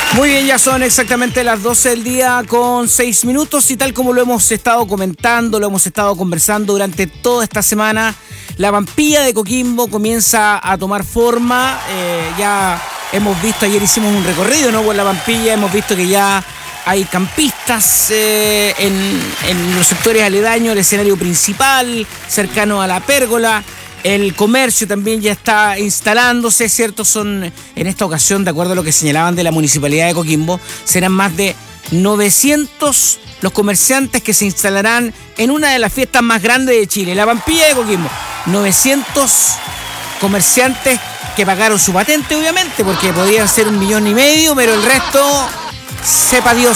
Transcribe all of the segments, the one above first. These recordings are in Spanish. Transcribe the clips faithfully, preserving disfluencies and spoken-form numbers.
Muy bien, ya son exactamente las doce del día con seis minutos y tal como lo hemos estado comentando, lo hemos estado conversando durante toda esta semana, la Pampilla de Coquimbo comienza a tomar forma. Eh, ya hemos visto, ayer hicimos un recorrido, ¿no?, por la Pampilla, hemos visto que ya hay campistas eh, en, en los sectores aledaños, el escenario principal, cercano a la pérgola. El comercio también ya está instalándose, ¿cierto? Son, en esta ocasión, de acuerdo a lo que señalaban de la Municipalidad de Coquimbo, serán más de novecientos los comerciantes que se instalarán en una de las fiestas más grandes de Chile, la Pampilla de Coquimbo. novecientos comerciantes que pagaron su patente, obviamente, porque podían ser un millón y medio, pero el resto, sepa Dios.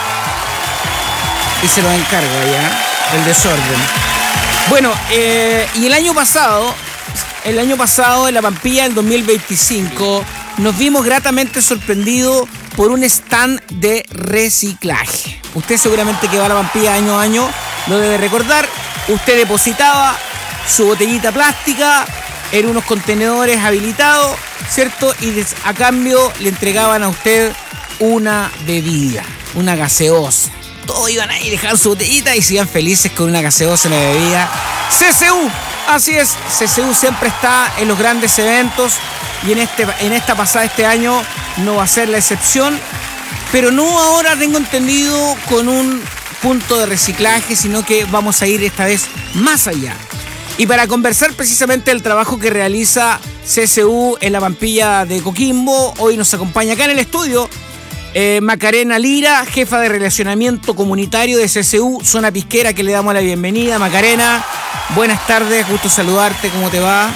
Y se los encargo allá, el desorden. Bueno, eh, y el año pasado, el año pasado en la Pampilla del dos mil veinticinco, nos vimos gratamente sorprendidos por un stand de reciclaje. Usted seguramente que va a la Pampilla año a año lo debe recordar. Usted depositaba su botellita plástica en unos contenedores habilitados, ¿cierto? Y a cambio le entregaban a usted una bebida, una gaseosa. Todos iban ahí, dejaban su botellita y se iban felices con una gaseosa en la bebida. C C U, así es, C C U siempre está en los grandes eventos y en, este, en esta pasada este año no va a ser la excepción, pero no ahora tengo entendido con un punto de reciclaje, sino que vamos a ir esta vez más allá. Y para conversar precisamente del trabajo que realiza C C U en la Pampilla de Coquimbo, hoy nos acompaña acá en el estudio Eh, Macarena Lira, jefa de relacionamiento comunitario de C C U Zona Pisquera, que le damos la bienvenida. Macarena, buenas tardes, gusto saludarte, ¿cómo te va?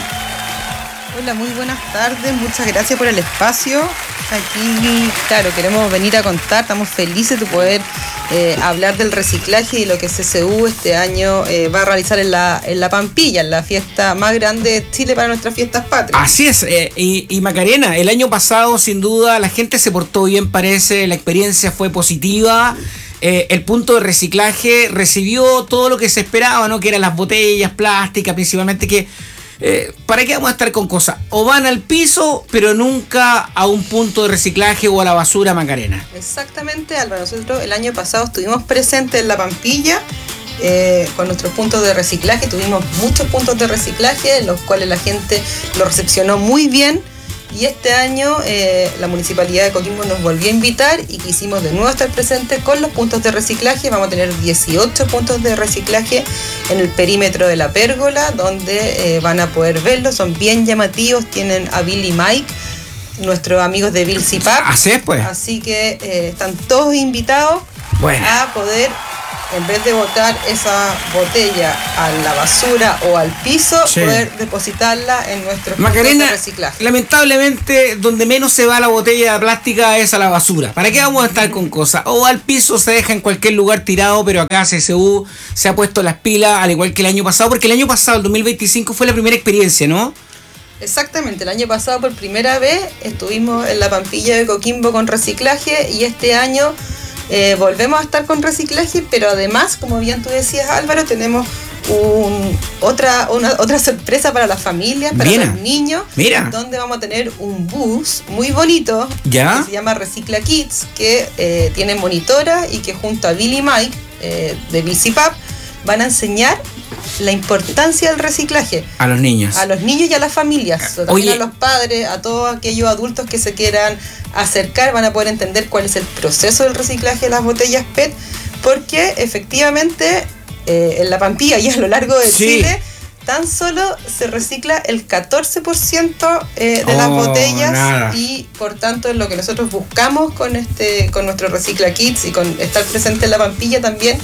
Hola, muy buenas tardes, muchas gracias por el espacio. Aquí, claro, queremos venir a contar, estamos felices de poder eh, hablar del reciclaje y lo que C C U este año eh, va a realizar en la, en la Pampilla, en la fiesta más grande de Chile para nuestras fiestas patrias. Así es, eh, y, y Macarena, el año pasado sin duda la gente se portó bien, parece, la experiencia fue positiva. Eh, el punto de reciclaje recibió todo lo que se esperaba, ¿no? Que eran las botellas plásticas principalmente, que Eh, ¿para qué vamos a estar con cosas? O van al piso, pero nunca a un punto de reciclaje o a la basura, Macarena. Exactamente, Álvaro. Nosotros el año pasado estuvimos presentes en la Pampilla eh, con nuestros puntos de reciclaje. Tuvimos muchos puntos de reciclaje, en los cuales la gente lo recepcionó muy bien. Y este año eh, la Municipalidad de Coquimbo nos volvió a invitar y quisimos de nuevo estar presentes con los puntos de reciclaje. Vamos a tener dieciocho puntos de reciclaje en el perímetro de la pérgola, donde eh, van a poder verlos. Son bien llamativos, tienen a Bill y Mike, nuestros amigos de Bill C P A P. Así es, pues. Así que eh, están todos invitados bueno. a poder, en vez de botar esa botella a la basura o al piso, sí. poder depositarla en nuestros Macarena, puntos de reciclaje. Lamentablemente, donde menos se va la botella de plástica es a la basura. ¿Para qué vamos a estar con cosas? O al piso se deja en cualquier lugar tirado, pero acá C C U se ha puesto las pilas, al igual que el año pasado, porque el año pasado, el dos mil veinticinco, fue la primera experiencia, ¿no? Exactamente, el año pasado por primera vez estuvimos en la Pampilla de Coquimbo con reciclaje y este año Eh, volvemos a estar con reciclaje, pero además, como bien tú decías, Álvaro, tenemos un, otra, una, otra sorpresa para las familias, para Mira. los niños, Mira. donde vamos a tener un bus muy bonito ¿Ya? que se llama Recicla Kids, que eh, tiene monitora y que junto a Billy Mike eh, de B C P A P van a enseñar la importancia del reciclaje a los niños a los niños y a las familias, también Oye. a los padres, a todos aquellos adultos que se quieran acercar, van a poder entender cuál es el proceso del reciclaje de las botellas P E T, porque efectivamente eh, en la Pampilla y a lo largo de sí. Chile tan solo se recicla el catorce por ciento eh, de oh, las botellas nada. Y por tanto es lo que nosotros buscamos con este con nuestro Recicla Kids y con estar presente en la Pampilla también.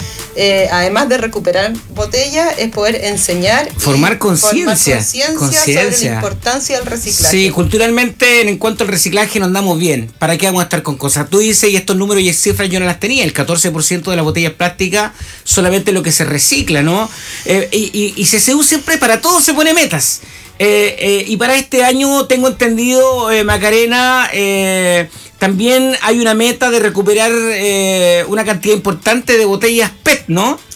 Eh, además de recuperar botellas, es poder enseñar, formar conciencia sobre la importancia del reciclaje. Sí, culturalmente en cuanto al reciclaje nos andamos bien. ¿Para qué vamos a estar con cosas? Tú dices, y estos números y cifras yo no las tenía, el catorce por ciento de las botellas plásticas solamente lo que se recicla, ¿no? Eh, y, y, y C C U siempre para todo se pone metas. Eh, eh, y para este año tengo entendido, eh, Macarena, eh, también hay una meta de recuperar eh, una cantidad importante de botellas P E T, ¿no?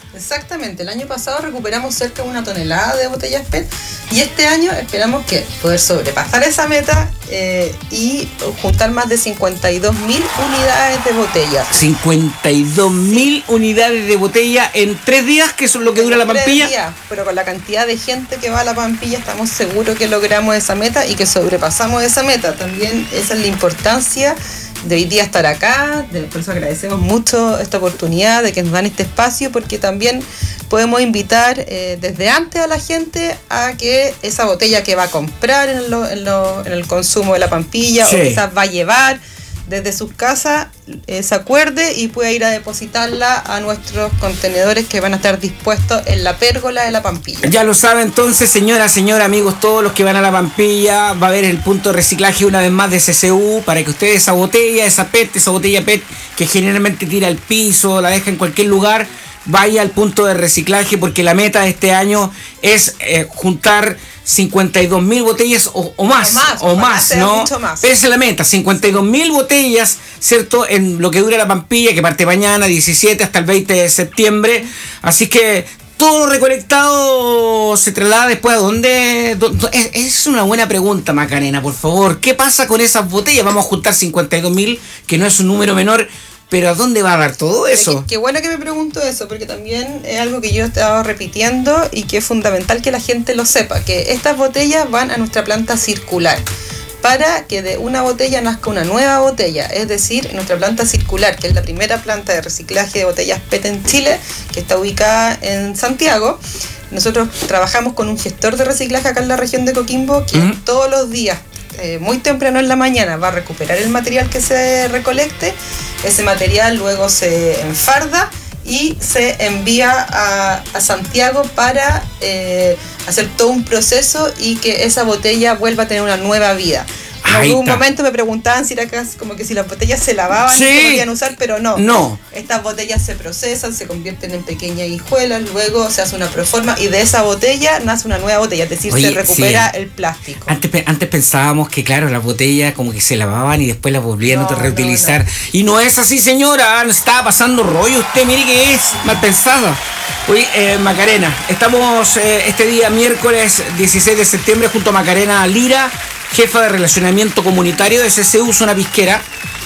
Exactamente, el año pasado recuperamos cerca de una tonelada de botellas P E T y este año esperamos que poder sobrepasar esa meta eh, y juntar más de cincuenta y dos mil unidades de botellas. cincuenta y dos mil unidades de botella en tres días, que es lo que dura la Pampilla. Tres días, pero con la cantidad de gente que va a la Pampilla estamos seguros que logramos esa meta y que sobrepasamos esa meta. También esa es la importancia de hoy día estar acá, de, por eso agradecemos mucho esta oportunidad de que nos dan este espacio, porque también podemos invitar eh, desde antes a la gente a que esa botella que va a comprar en, lo, en, lo, en el consumo de la Pampilla, sí, o quizás va a llevar desde sus casas, eh, se acuerde y pueda ir a depositarla a nuestros contenedores que van a estar dispuestos en la pérgola de la Pampilla. Ya lo sabe entonces, señora, señora, amigos, todos los que van a la Pampilla, va a haber el punto de reciclaje una vez más de C C U, para que ustedes esa botella, esa P E T, esa botella P E T que generalmente tira al piso, la deja en cualquier lugar, vaya al punto de reciclaje, porque la meta de este año es eh, juntar cincuenta y dos mil botellas o, o más, o más, o más, ¿no? Más. Esa es la meta, cincuenta y dos mil botellas, ¿cierto? En lo que dura la Pampilla, que parte mañana, diecisiete hasta el veinte de septiembre. Así que todo lo recolectado se traslada después a dónde. Es, es una buena pregunta, Macarena, por favor. ¿Qué pasa con esas botellas? Vamos a juntar cincuenta y dos mil, que no es un número menor. Pero ¿a dónde va a dar todo eso? Qué, qué bueno que me pregunto eso, porque también es algo que yo he estado repitiendo y que es fundamental que la gente lo sepa, que estas botellas van a nuestra planta circular, para que de una botella nazca una nueva botella, es decir, nuestra planta circular, que es la primera planta de reciclaje de botellas P E T en Chile, que está ubicada en Santiago. Nosotros trabajamos con un gestor de reciclaje acá en la región de Coquimbo, que uh-huh. todos los días, eh, muy temprano en la mañana, va a recuperar el material que se recolecte. Ese material luego se enfarda y se envía a, a Santiago para eh, hacer todo un proceso y que esa botella vuelva a tener una nueva vida. En algún momento me preguntaban si era casi como que si las botellas se lavaban sí. y se podían usar, pero no. No. Estas botellas se procesan, se convierten en pequeñas hijuelas, luego se hace una proforma y de esa botella nace una nueva botella, es decir, Oye, se recupera sí. el plástico. Antes, antes pensábamos que, claro, las botellas como que se lavaban y después las volvían no, a reutilizar. No, no. Y no es así, señora. No estaba pasando rollo usted, mire que es mal pensada. Oye, eh, Macarena, estamos eh, este día miércoles dieciséis de septiembre junto a Macarena Lira, jefa de relacionamiento comunitario de C C U Zona Pisquera,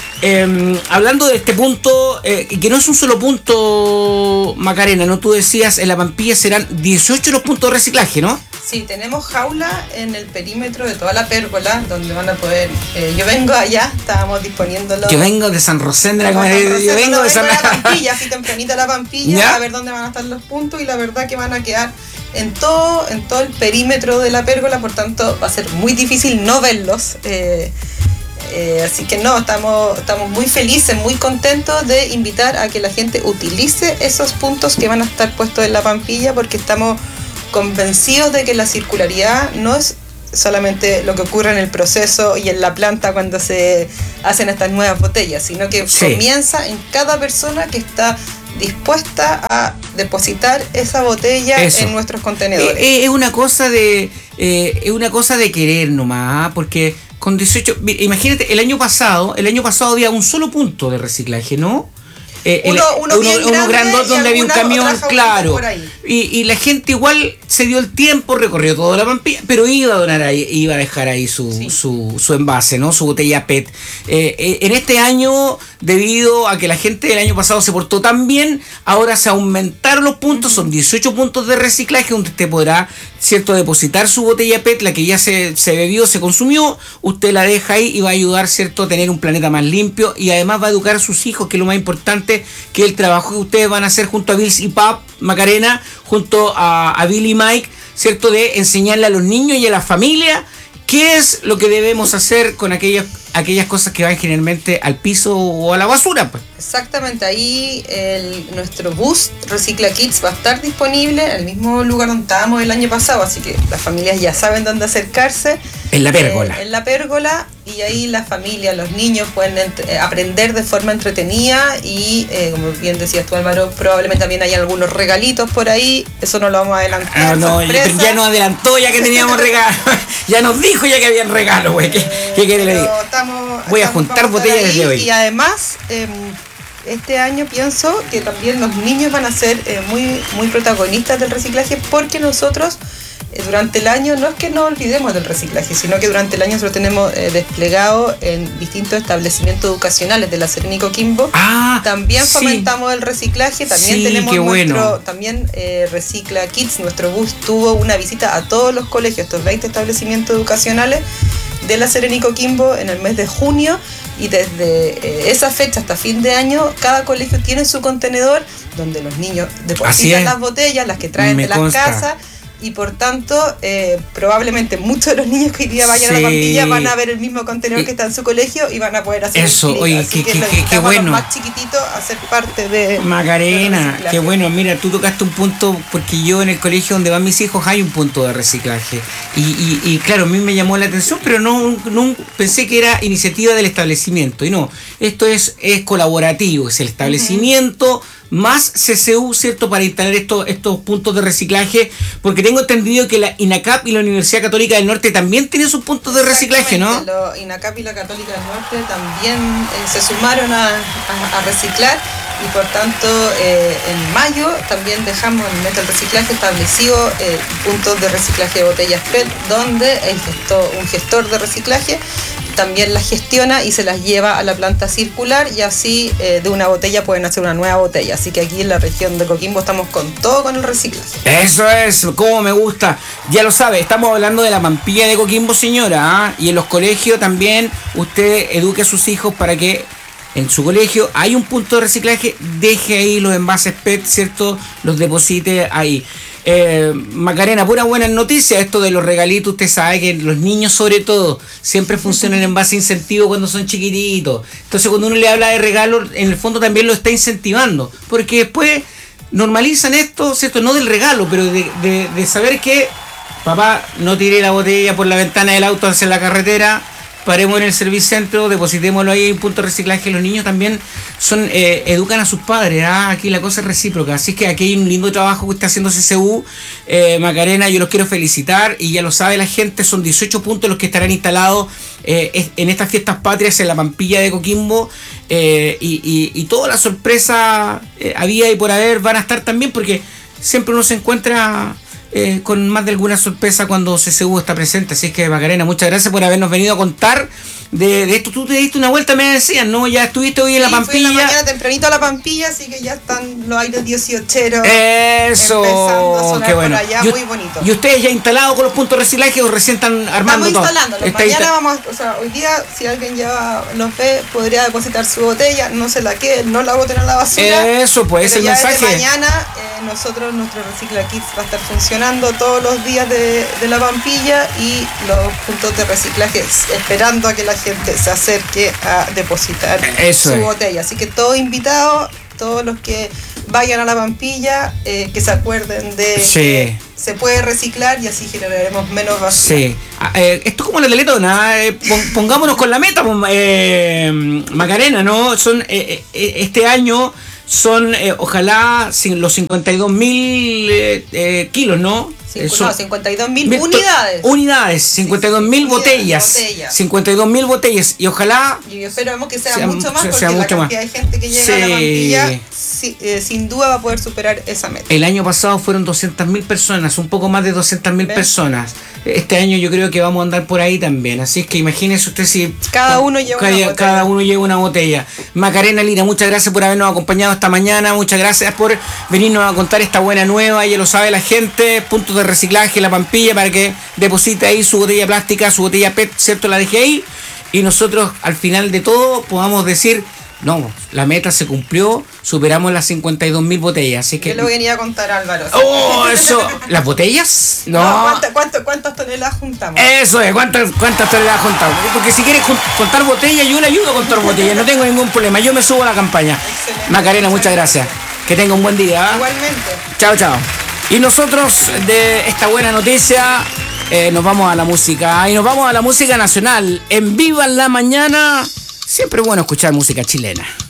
eh, hablando de este punto, eh, que no es un solo punto, Macarena, ¿no? Tú decías, en la Pampilla serán dieciocho los puntos de reciclaje, ¿no? Sí, tenemos jaula en el perímetro de toda la pérgola, donde van a poder, eh, yo vengo allá, estábamos disponiéndolo. Yo vengo de San Rosendo, como San Rosendo, yo vengo no, de San Rosendo. La Pampilla, así tempranito la Pampilla, ¿Ya? A ver dónde van a estar los puntos, y la verdad que van a quedar en todo, en todo el perímetro de la pérgola, por tanto va a ser muy difícil no verlos. Eh, eh, así que no, estamos, estamos muy felices, muy contentos de invitar a que la gente utilice esos puntos que van a estar puestos en la Pampilla, porque estamos convencidos de que la circularidad no es solamente lo que ocurre en el proceso y en la planta cuando se hacen estas nuevas botellas, sino que sí. comienza en cada persona que está dispuesta a depositar esa botella Eso. en nuestros contenedores. Eh, eh, es una cosa de eh, es una cosa de querer nomás, porque con dieciocho, imagínate, el año pasado, el año pasado había un solo punto de reciclaje, ¿no? Eh, uno, uno, uno, uno uno grandote donde había un camión, claro. Y, y la gente igual se dio el tiempo, recorrió toda la Pampilla, pero iba a donar ahí, iba a dejar ahí su, sí. su, su envase, ¿no? Su botella P E T. Eh, eh, en este año, debido a que la gente del año pasado se portó tan bien, ahora se aumentaron los puntos, uh-huh. son dieciocho puntos de reciclaje donde usted podrá, cierto, depositar su botella P E T, la que ya se, se bebió, se consumió, usted la deja ahí y va a ayudar, cierto, a tener un planeta más limpio, y además va a educar a sus hijos, que es lo más importante, que el trabajo que ustedes van a hacer junto a Bills y Pap, Macarena, junto a, a Bill y Mike, cierto, de enseñarle a los niños y a la familia qué es lo que debemos hacer con aquellas aquellas cosas que van generalmente al piso o a la basura, pues. Exactamente, ahí el, nuestro bus Recicla Kids va a estar disponible en el mismo lugar donde estábamos el año pasado, así que las familias ya saben dónde acercarse. En la pérgola. Eh, en la pérgola, y ahí la familia, los niños pueden ent- eh, aprender de forma entretenida y, eh, como bien decías tú, Álvaro, probablemente también hay algunos regalitos por ahí, eso no lo vamos a adelantar. Ah, no, ya, ya nos adelantó ya que teníamos regalos, ya nos dijo ya que habían regalos, güey. ¿Qué, eh, ¿Qué quiere le digo? Voy a juntar botellas desde hoy. Y además, eh, este año pienso que también los niños van a ser eh, muy, muy protagonistas del reciclaje, porque nosotros eh, durante el año no es que no olvidemos del reciclaje, sino que durante el año nosotros tenemos eh, desplegado en distintos establecimientos educacionales de La Serena y Coquimbo. Ah, también sí. fomentamos el reciclaje, también Sí, tenemos qué nuestro, bueno. también eh, Recicla Kids, nuestro bus tuvo una visita a todos los colegios, estos veinte establecimientos educacionales de La Serena y Coquimbo en el mes de junio, y desde eh, esa fecha hasta fin de año cada colegio tiene su contenedor donde los niños depositan las botellas, las que traen Me de las consta. casas, y por tanto eh, probablemente muchos de los niños que hoy día vayan Sí. a la Pampilla van a ver el mismo contenedor Y- que está en su colegio y van a poder hacer Eso, el clic. oye, Así qué- que qué- lo qué- qué invitamos a los bueno. más chiquititos a ser parte de Macarena, del reciclaje. qué bueno, mira, tú tocaste un punto, porque yo en el colegio donde van mis hijos hay un punto de reciclaje. Y, y, y claro, a mí me llamó la atención, pero no, no pensé que era iniciativa del establecimiento. Y no, esto es, es colaborativo, es el establecimiento más C C U, ¿cierto?, para instalar estos, estos puntos de reciclaje, porque tengo entendido que la INACAP y la Universidad Católica del Norte también tienen sus puntos de reciclaje, ¿no? Exactamente, lo INACAP y la Católica del Norte también eh, se sumaron a, a- a reciclar, y por tanto eh, en mayo también dejamos en Metal Reciclaje establecido eh, puntos de reciclaje de botellas P E T, donde el gestor, un gestor de reciclaje también las gestiona y se las lleva a la planta circular, y así eh, de una botella pueden hacer una nueva botella. Así que aquí en la región de Coquimbo estamos con todo con el reciclaje. Eso es, como me gusta. Ya lo sabe, estamos hablando de la Pampilla de Coquimbo, señora, ¿ah? Y en los colegios también usted eduque a sus hijos para que en su colegio hay un punto de reciclaje, deje ahí los envases P E T, ¿cierto? Los deposite ahí. Eh, Macarena, pura buenas noticias, esto de los regalitos. Usted sabe que los niños, sobre todo, siempre funcionan en base a incentivo cuando son chiquititos. Entonces, cuando uno le habla de regalos, en el fondo también lo está incentivando, porque después normalizan esto, ¿cierto? No del regalo, pero de, de, de saber que papá, no tire la botella por la ventana del auto hacia la carretera, paremos en el servicentro, depositémoslo ahí en punto de reciclaje. Los niños también son eh, educan a sus padres, ¿ah? Aquí la cosa es recíproca, así que aquí hay un lindo trabajo que está haciendo C C U. eh, Macarena, yo los quiero felicitar, y ya lo sabe la gente, son dieciocho puntos los que estarán instalados eh, en estas fiestas patrias en la Pampilla de Coquimbo, eh, y, y, y toda la sorpresa eh, había y por haber van a estar también, porque siempre uno se encuentra Eh, con más de alguna sorpresa cuando C C U está presente. Así es que, Macarena, muchas gracias por habernos venido a contar de, de esto. Tú te diste una vuelta, me decías, ¿no? Ya estuviste hoy en la Sí, fui Pampilla. en la mañana tempranito a la Pampilla, así que ya están los aires dieciocheros. Eso, empezando a sonar qué bueno. por allá, y, muy bonito. ¿Y ustedes ya instalados con los puntos de reciclaje o recién están armando Estamos todo? instalándolos. Está Mañana insta- vamos, o sea, hoy día, si alguien ya los ve, podría depositar su botella, no se la queden, no la boten a la basura. Eso, pues, es Pero el ya mensaje. desde mañana, eh, nosotros, nuestro Recicla Kids va a estar funcionando todos los días de, de la Pampilla, y los puntos de reciclaje esperando a que la gente se acerque a depositar Eso su es. botella. Así que todos invitados, todos los que vayan a la Pampilla, eh, que se acuerden de Sí. que se puede reciclar, y así generaremos menos basura. Sí. Ah, eh, esto es como la teletona. Eh, pon- pongámonos con la meta, pues, eh, Macarena, ¿no? Son eh, eh, este año son eh, ojalá sin- los cincuenta y dos mil eh, eh, kilos, ¿no? Cincu- Eh, son- no, cincuenta y dos mil mil- unidades. Unidades, cincuenta y dos mil unidades, botellas. botellas. cincuenta y dos mil botellas. Y ojalá Y esperamos que sea, Sea mucho más, mucho- porque sea la mucho más. cantidad de gente que llega Sí. a la Pampilla si- eh, sin duda va a poder superar esa meta. el año pasado fueron doscientas mil personas, un poco más de doscientas mil ¿Ves? personas. Este año yo creo que vamos a andar por ahí también. Así es que imagínese usted si Cada uno lleva cada, una botella. cada uno lleva una botella. Macarena Lira, muchas gracias por habernos acompañado esta mañana. Muchas gracias por venirnos a contar esta buena nueva. Ya lo sabe la gente. Puntos de reciclaje, la Pampilla, para que deposite ahí su botella plástica, su botella P E T, ¿cierto? La dejé ahí. Y nosotros al final de todo podamos decir, no, la meta se cumplió, superamos las cincuenta y dos mil botellas. Así que... Yo lo venía a contar, Álvaro. ¡Oh, eso! ¿Las botellas? No, No. ¿cuánta- cuánto- ¿cuántas toneladas juntamos? Eso es, ¿cuántas, cuántas te le has juntado? Porque si quieres jun- contar botellas, yo le ayudo a contar botellas, no tengo ningún problema, yo me subo a la campaña. Excelente. Macarena, muchas gracias. Que tenga un buen día. ¿Ah? Igualmente. Chao, chao. Y nosotros, de esta buena noticia, eh, nos vamos a la música. Y nos vamos a la música nacional. En Viva en la Mañana. Siempre es bueno escuchar música chilena.